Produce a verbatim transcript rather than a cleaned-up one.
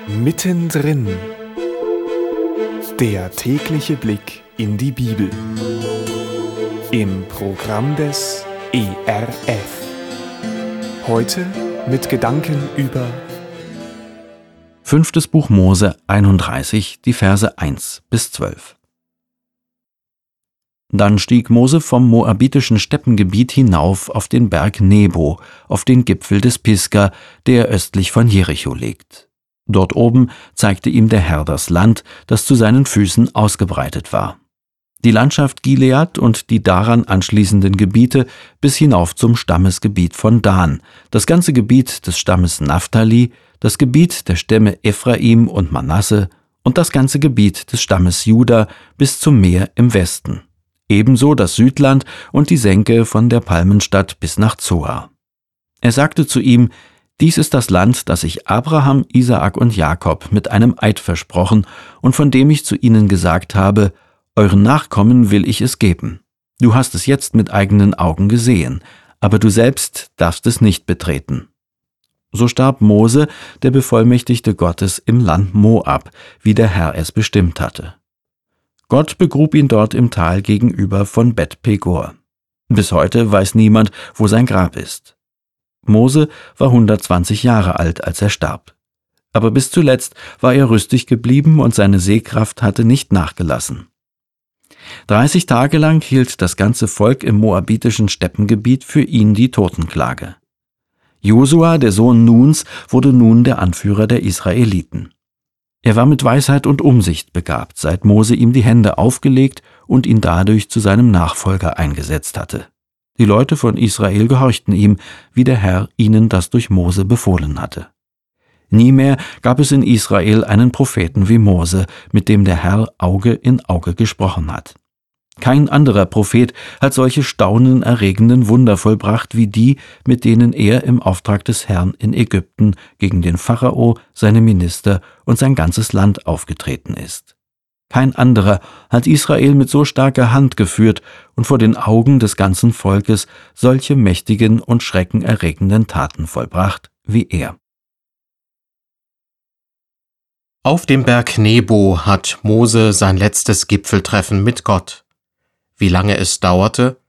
Mittendrin. Der tägliche Blick in die Bibel. Im Programm des E R F. Heute mit Gedanken über Fünftes Buch Mose einunddreißig, die Verse eins bis zwölf. Dann stieg Mose vom moabitischen Steppengebiet hinauf auf den Berg Nebo, auf den Gipfel des Pisga, der östlich von Jericho liegt. Dort oben zeigte ihm der Herr das Land, das zu seinen Füßen ausgebreitet war. Die Landschaft Gilead und die daran anschließenden Gebiete bis hinauf zum Stammesgebiet von Dan, das ganze Gebiet des Stammes Naphtali, das Gebiet der Stämme Ephraim und Manasse und das ganze Gebiet des Stammes Juda bis zum Meer im Westen. Ebenso das Südland und die Senke von der Palmenstadt bis nach Zoar. Er sagte zu ihm: Dies ist das Land, das ich Abraham, Isaak und Jakob mit einem Eid versprochen und von dem ich zu ihnen gesagt habe: Euren Nachkommen will ich es geben. Du hast es jetzt mit eigenen Augen gesehen, aber du selbst darfst es nicht betreten. So starb Mose, der Bevollmächtigte Gottes, im Land Moab, wie der Herr es bestimmt hatte. Gott begrub ihn dort im Tal gegenüber von Bet Pegor. Bis heute weiß niemand, wo sein Grab ist. Mose war hundertzwanzig Jahre alt, als er starb. Aber bis zuletzt war er rüstig geblieben und seine Sehkraft hatte nicht nachgelassen. Dreißig Tage lang hielt das ganze Volk im moabitischen Steppengebiet für ihn die Totenklage. Josua, der Sohn Nuns, wurde nun der Anführer der Israeliten. Er war mit Weisheit und Umsicht begabt, seit Mose ihm die Hände aufgelegt und ihn dadurch zu seinem Nachfolger eingesetzt hatte. Die Leute von Israel gehorchten ihm, wie der Herr ihnen das durch Mose befohlen hatte. Nie mehr gab es in Israel einen Propheten wie Mose, mit dem der Herr Auge in Auge gesprochen hat. Kein anderer Prophet hat solche staunenerregenden Wunder vollbracht wie die, mit denen er im Auftrag des Herrn in Ägypten gegen den Pharao, seine Minister und sein ganzes Land aufgetreten ist. Kein anderer hat Israel mit so starker Hand geführt und vor den Augen des ganzen Volkes solche mächtigen und schreckenerregenden Taten vollbracht wie er. Auf dem Berg Nebo hat Mose sein letztes Gipfeltreffen mit Gott. Wie lange es dauerte,